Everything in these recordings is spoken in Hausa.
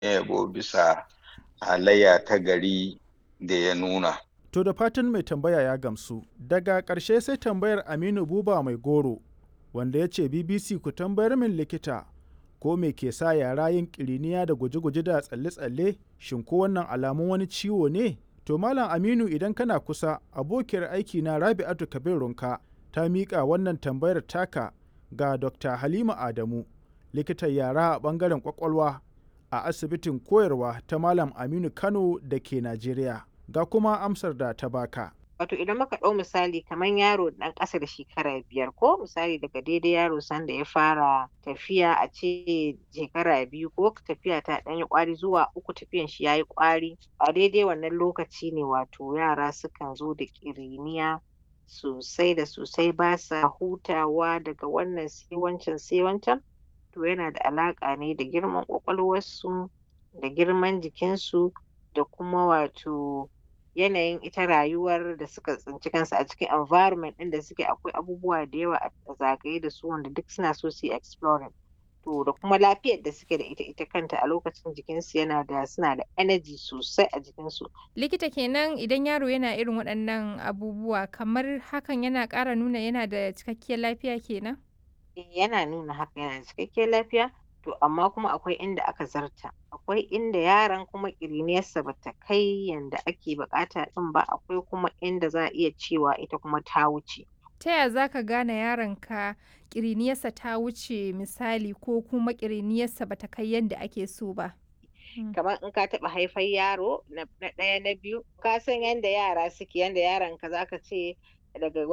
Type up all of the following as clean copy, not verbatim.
yabo bisa halayya ta gari da ya nuna. To da fatan mai tambaya ya gamsu. Daga ƙarshe sai tambayar Aminu Buba Mai Goro, wanda ya ce BBC ku tambayar min likita ko me ke sa yara yin ƙiriniya da guje-guje da tsalle-tsalle, shin ko wannan alamun wani ciwo ne? To Malam Aminu idan kana kusa, abokiyar aiki na Rabi'atu Kabir Runka ta miƙa wannan tambayar taka ga Dr. Halima Adamu, likitan yara a ɓangaren ƙwaƙwalwa a asibitin koyarwa ta Malam Aminu Kano da ke Najeriya. Ga kuma amsar da ta baka. Wato idan muka ɗau misali kamar yaro ɗan ƙasa da shekara 5 ko misali daga daidai yaro sanda ya fara tafiya a ce shekara 2 ko tafiya ta ɗan yi ƙwari zuwa 3 tafiyan shi ya yi ƙwari, a daidai wannan lokaci ne wato yara sukan zo da ƙiriniya sosai da sosai, ba sa hutawa daga wannan sai wancan sai wancan. To yana da alaƙa ne da girman ƙwaƙwalwarsu da girman jikinsu da kuma wato yanayin ita rayuwar da suka tsinci kansu a cikin environment ɗin da suke, akwai abubuwa da yawa a zagaye da su wanda duk suna so su yi exploring. To da kuma lafiyar da suke da ita kanta a lokacin jikinsu suna da energy sosai a jikinsu. Likita kenan idan yaro yana irin waɗannan abubuwa kamar hakan yana ƙara nuna yana da cikakkiyar lafiya kenan? Yana nuna haka yana da cikakkiyar lafiya, to amma kuma akwai inda aka zarta, akwai inda yaron kuma ƙiriniyarsa ba ta kai yanda ake buƙata ɗin ba, akwai kuma inda za a iya cewa ita kuma ta wuce. Ta ya za ka gane yaronka ƙiriniyarsa ta wuce misali ko kuma ƙiriniyarsa ba ta kai yadda ake so ba? Kamar in ka taɓa haifar yaro na ɗaya na biyu, ka san yanda yara suke, yanda yaronka za ka ce daga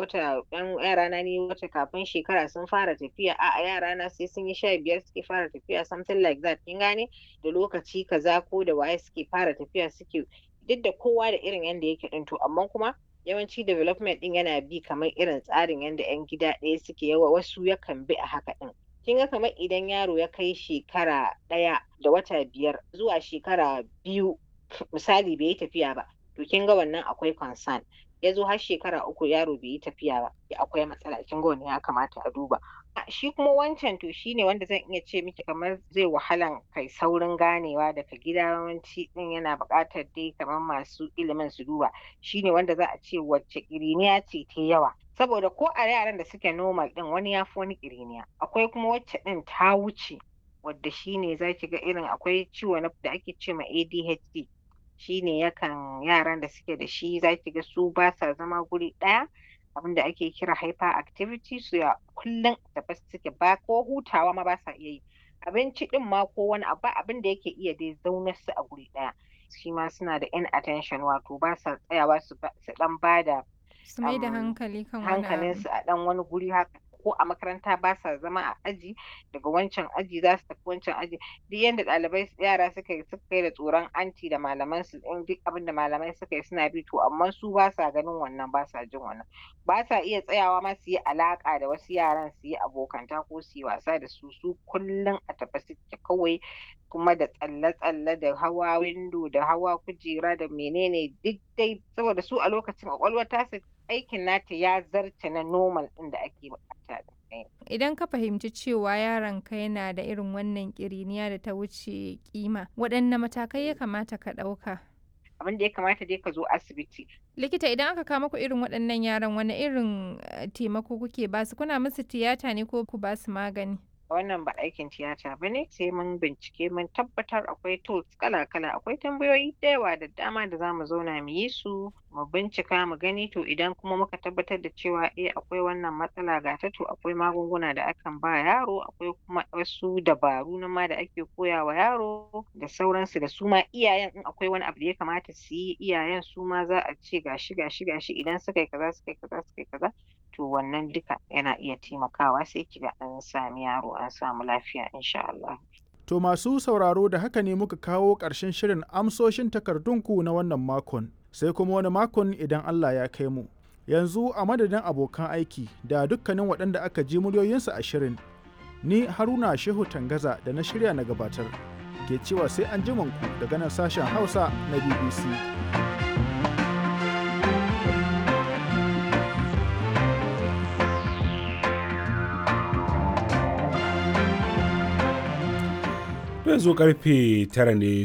yarana ni wata kafin shekara sun fara tafiya, a'a yarana sai sun yi 15 suke fara tafiya, something like that, kin gane? Da lokaci kaza ko da waye suke fara tafiya suke, duk da kowa da irin yanda yake ɗin, to amma kuma yawanci development ɗin yana bi kamar irin tsarin yanda 'yan gida ɗaya suke, wasu yakan bi a haka ɗin. Kin ga kamar idan yaro ya kai shekara 1 da wata 5 zuwa shekara 2 misali bai yi tafiya ba, to kin ga wannan akwai concern. Ya zo har shekara 3 yaro bai yi tafiya ba, akwai matsala, kin ga wannan ya kamata a duba. Shi kuma wancan to shine wanda zan iya ce miki kamar zai wahalan kai saurin ganewa daga gida, yawanci ɗin yana buƙatar dai kamar masu ilimin su duba, shine wanda za a ce wacce ƙiriniya ce ta yawa. Saboda ko a yaran da suke normal ɗin wani ya fi wani ƙiriniya, akwai kuma wacce ɗin ta wuce, wadda shine za ki ga irin akwai ciwo da ake ce ma ADHD. Shine yaran da suke da shi za ki ga su ba sa zama guri ɗaya, abin da ake kira hyperactivity, su ya kullum tafe suke, ba ko hutawa ma ba sa iya yi. Abinci ɗin ma ko wani abin da yake iya dai zaunar su a guri ɗaya. Shi ma suna da inattention, wato ba sa tsayawa su ɗan ba da Su mai da hankali kan wani abu. hankalinsu a ɗan wani guri haka, ko a makaranta ba sa zama a aji, daga wancan aji za su tafi wancan aji. Duk yanda yara suka yi da tsoron anti da malaman su, in duk abin da malamai suka yi suna bi, to amma su ba sa ganin wannan, ba sa jin wannan, ba sa iya tsayawa ma su yi alaƙa da wasu yaran, su yi abokanta ko su yi wasa da su kullum a tafe suke kawai, kuma da tsalle-tsalle da hawa windo da hawa kujera da menene duk dai, saboda su a lokacin ƙwaƙwalwar tasu aikin nata ya zarce na normal ɗin da ake buƙata. Idan ka fahimci cewa yaronka yana da irin wannan ƙiriniya da ta wuce kima, waɗanne matakai ya kamata ka ɗauka? Abin da ya kamata dai ka zo asibiti. Likita idan aka kawo muku irin waɗannan yaran wane irin taimako kuke ba su? Kuna musu tiyata ne ko ku ba su magani? Wannan ba aikin tiyata ba ne, sai mun bincike mun tabbatar, akwai tools kala-kala, akwai tambayoyi da yawa da dama da za mu zauna mu yi su, mu bincika mu gani, to idan kuma muka tabbatar da cewa akwai wannan matsala ga ta, to akwai magunguna da akan ba yaro, akwai kuma wasu dabaru na ma da ake koya wa yaro da sauransu, da su ma iyayen in akwai wani abu da ya kamata su yi, iyayen su ma za a ce gashi idan suka yi kaza suka yi kaza, to wannan duka yana iya taimakawa, sai kiga an sami yaro an samu lafiya insha Allah. To masu sauraro da haka ne muka kawo ƙarshen shirin amsoshin takardunku na wannan makon, sai kuma wani makon idan Allah ya kai mu. Yanzu a madadin abokan aiki da dukkanin waɗanda aka ji muryoyinsu a shirin, ni Haruna Shehu Tangaza da na shirya na gabatar, ke cewa sai an ji ku daga nan sashen Hausa na BBC. Yanzu karfe 9 ne